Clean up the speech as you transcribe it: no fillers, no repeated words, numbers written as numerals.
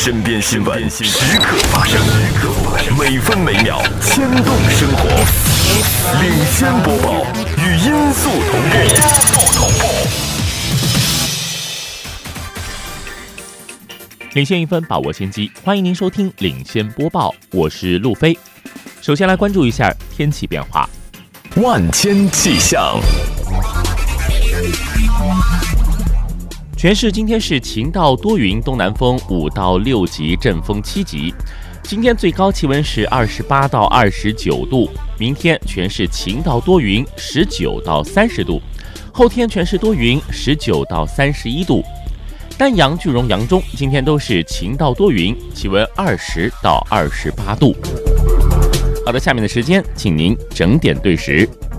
身边新闻时刻发生，每分每秒牵动生活。领先播报，与音速同步。 领先1分，把握先机。欢迎您收听领先播报，我是路飞。首先来关注一下天气变化。 万千气象。 全市今天是晴到多云，东南风5到6级，阵风7级。今天最高气温是28到29度，明天全市晴到多云，19到30度，后天全市多云，19到31度。丹阳、句容、扬中今天都是晴到多云，气温20到28度。好的，下面的时间，请您整点对时。